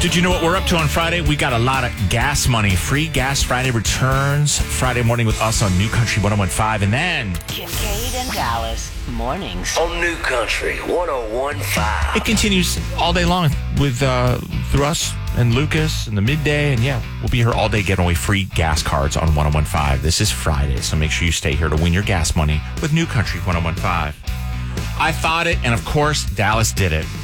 Did you know what we're up to on Friday? We got a lot of gas money. Free Gas Friday returns Friday morning with us on New Country 101.5. And then Kincaid and Dallas mornings. On New Country 101.5. it continues all day long with through us and Lucas in the midday. And yeah, we'll be here all day giving away free gas cards on 101.5. This is Friday, so make sure you stay here to win your gas money with New Country 101.5. I thought it, and of course, Dallas did it.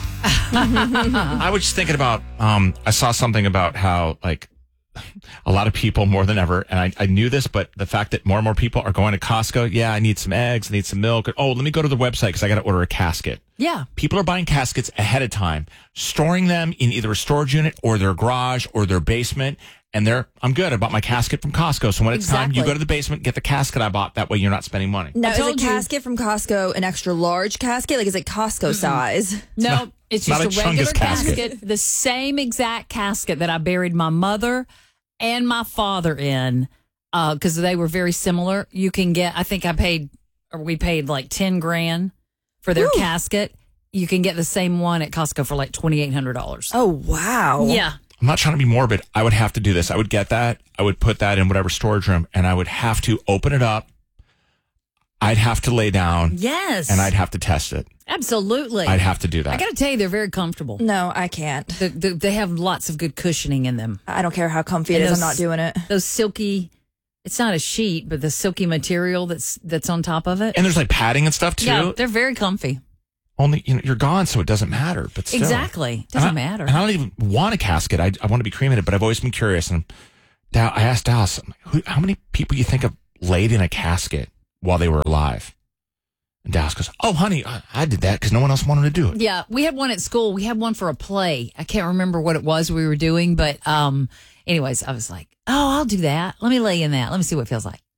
I was just thinking about, I saw something about how, like, a lot of people more than ever, and I knew this, but the fact that more and more people are going to Costco, yeah, I need some eggs, I need some milk. Oh, let me go to the website because I got to order a casket. Yeah. People are buying caskets ahead of time, storing them in either a storage unit or their garage or their basement. And I'm good. I bought my casket from Costco. So when it's time, you go to the basement, get the casket I bought. That way you're not spending money. Now, is a casket from Costco an extra large casket? Like, is it Costco size? No, it's just not a a regular Chungus casket. casket. The same exact casket that I buried my mother and my father in, because they were very similar. You can get, I think we paid like $10,000 for their casket. You can get the same one at Costco for like $2,800. Oh, wow. Yeah. I'm not trying to be morbid. I would have to do this. I would get that. I would put that in whatever storage room, and I would have to open it up. I'd have to lay down. Yes. And I'd have to test it. Absolutely. I'd have to do that. I got to tell you, they're very comfortable. No, I can't. They have lots of good cushioning in them. I don't care how comfy it is. I'm not doing it. Those silky, it's not a sheet, but the silky material that's on top of it. And there's like padding and stuff too. Yeah, they're very comfy. Only you're gone, so it doesn't matter. But still. Exactly, doesn't matter. And I don't even want a casket. I want to be cremated, but I've always been curious. And I asked Dallas, I'm like, how many people you think have laid in a casket while they were alive? And Dallas goes, "Oh, honey, I did that because no one else wanted to do it." Yeah, we had one at school. We had one for a play. I can't remember what it was we were doing, but anyways, I was like, "Oh, I'll do that. Let me lay in that. Let me see what it feels like."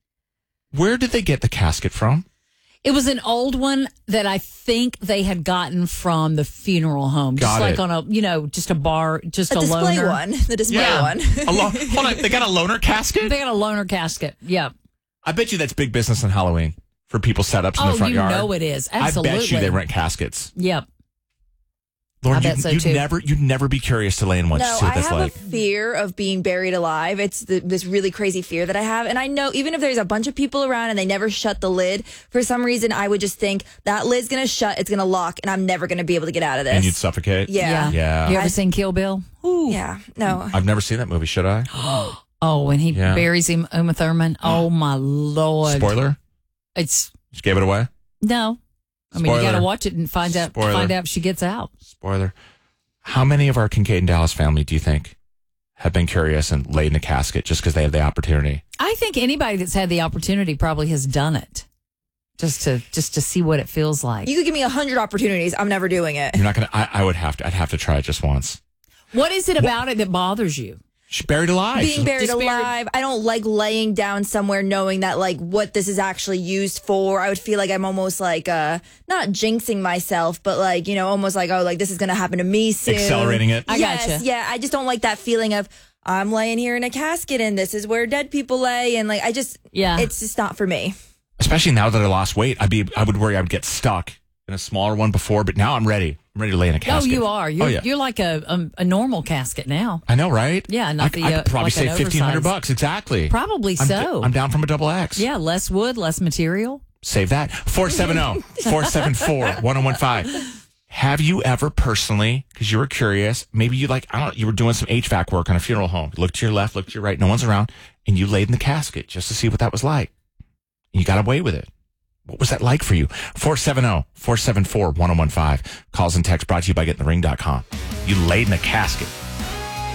Where did they get the casket from? It was an old one that I think they had gotten from the funeral home. Just like on a, just a bar, just a display loaner. one. The display one. Hold on, they got a loaner casket? They got a loaner casket. Yeah. I bet you that's big business on Halloween for people setups in the front yard. Oh, you know it is. Absolutely. I bet you they rent caskets. Yep. Lauren, I bet so too. You'd never be curious to lay in one to see what that's like. I have a fear of being buried alive. It's this really crazy fear that I have. And I know even if there's a bunch of people around and they never shut the lid, for some reason I would just think that lid's going to shut, it's going to lock, and I'm never going to be able to get out of this. And you'd suffocate? Yeah. You ever seen Kill Bill? Ooh. Yeah. No. I've never seen that movie. Should I? Oh, when he buries him, Uma Thurman. Oh, my Lord. Spoiler? Just gave it away? No. I mean, you got to watch it and find out if she gets out. Spoiler. How many of our Kincaid and Dallas family do you think have been curious and laid in a casket just because they have the opportunity? I think anybody that's had the opportunity probably has done it just to see what it feels like. You could give me 100 opportunities. I'm never doing it. You're not going to, I'd have to try it just once. What is it about it that bothers you? She's buried alive. Being buried alive. I don't like laying down somewhere knowing that like what this is actually used for. I would feel like I'm almost like not jinxing myself, but like, almost like, oh, like this is going to happen to me soon. Accelerating it. I gotcha. Yeah. I just don't like that feeling of I'm laying here in a casket and this is where dead people lay. And like, it's just not for me. Especially now that I lost weight, I would worry I would get stuck in a smaller one before, but now I'm ready. I'm ready to lay in a casket. Oh, you are. You're like a normal casket now. I know, right? Yeah, not I could probably like save $1,500 exactly. Probably so. I'm down from a double X. Yeah, less wood, less material. Save that. 470-474-1015. Have you ever personally, because you were curious, maybe you were doing some HVAC work on a funeral home. You looked to your left, looked to your right, no one's around, and you laid in the casket just to see what that was like. And you got away with it. What was that like for you? 470-474-1015. Calls and texts brought to you by GetInTheRing.com. You laid in a casket.